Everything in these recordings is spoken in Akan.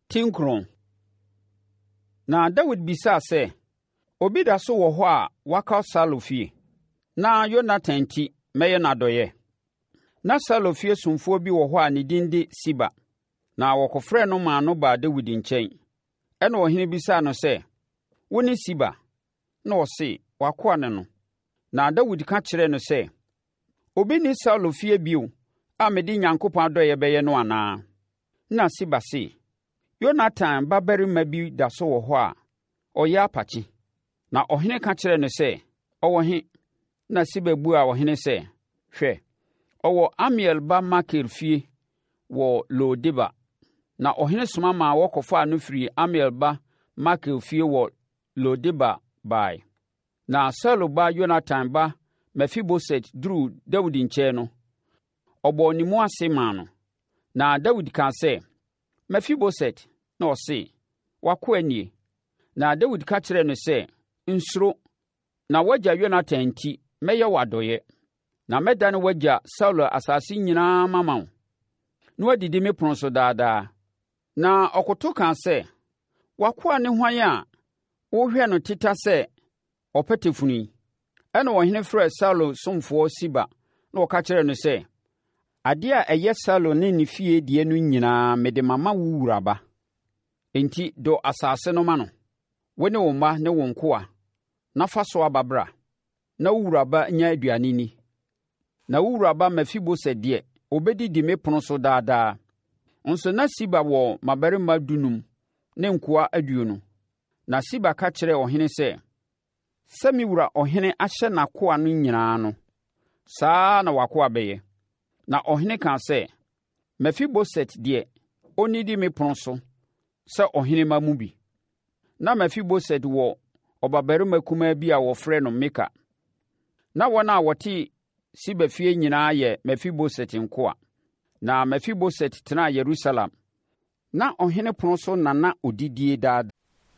Tinkron. Na David bisa sɛ, obi da so wɔ hɔ a waka Saulo fie, na Yonatan ti mɛyɛ n'adɔyɛ. Na Saulo fie somfoɔ bi wɔ hɔ a ne din de Siba, na wɔkɔfrɛ no maa no baa Dawid nkyɛn. Ɛna ɔhene bisaa no sɛ, wo ne Siba? Na ɔse, wakoa ne no. Na Dawid ka kyerɛɛ no sɛ, obi ne Saulo fie bio a mede Nyankopɔn adɔyɛ bɛyɛ no anaa? Na Siba se, Yonatan babarima bi da so wɔ hɔ a ɔyɛ apakye. Na ɔhene ka kyerɛɛ no sɛ, ɔwɔ he? Na Siba buaa ɔhene sɛ, hwɛ, ɔwɔ Amiel ba Makir fie wɔ Lo-debar. Na ɔhene soma ma wɔkɔfaa no firi Amiel ba Makir fie wɔ Lo-debar bae. Na Saulo ba Yonatan ba Mefiboset duruu Dawid nkyɛn no, ɔbɔɔ ne mu ase maa no. Na Dawid kaa sɛ, Mefiboset, na ɔse, wakoa nie. Na Dawid ka kyerɛɛ no sɛ, nsuro, na wagya Yonatan nti mɛyɛ wo adɔyɛ. Na mɛdane wagya Saulo asase nyinaa mama wo. Na wadidi me pono so daadaa. Na ɔkoto kaa sɛ, wakoa ne hwan a wohwɛ no teta sɛ ɔpɛtɛfunu yi? Ɛna ɔhene frɛɛ Saulo somfoɔ Siba na ɔka kyerɛɛ no sɛ, adeɛ a ɛyɛ Saulo ne ne fie deɛ no nyinaa mede mama wo wuraba. Enti dɔ asase no ma no, wo ne wo mma ne wo nkoa, na fa so aba bra, na wo wuraba nya aduane ni. Na wo wuraba Mefiboset deɛ, obɛdidi me pono so daadaa. Nso na Siba wɔ mmabarima 15 ne nkoa 20. Na Siba ka kyerɛɛ ɔhene sɛ, sɛ me wura ɔhene ahyɛ n'akoa no nyinaa no, saa na w'akoa bɛyɛ. Na ɔhene kaa sɛ, Mefiboset deɛ, ɔnnidi me pono so sɛ ɔhene mma mu bi. Na Mefiboset wɔ ɔbabarima kumaa bi a wɔfrɛ no Mika. Na wɔn a wɔte Siba fie nyinaa yɛ Mefiboset nkoa. Na Mefiboset tenaa Yerusalem. Na ɔhene pono so na odidie daadaa.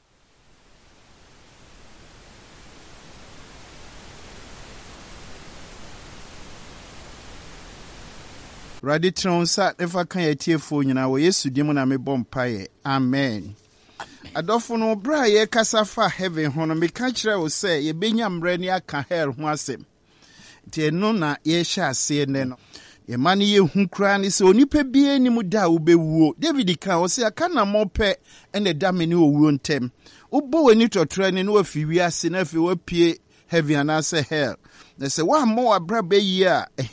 Radi tronsa nefa kan yetiefo nyina wo Yesu dim na mebɔ mpae. Amen. Adofo no bra ye kasa fa heaven ho no meka kyerɛ wo sɛ ye benya mbrɛ ni aka hell ho asɛm. Tie no na ye hya ase ne no. Ye mane ye hu kra ne sɛ onipa bie ni mu da wo bewuo. David ka wo sɛ aka na mopɛ ene da me ne owuo ntem. Ubo wani totra ne no afi wi ase na afi wapie heaven anase hell. Na sɛ wa mo abra ba yi a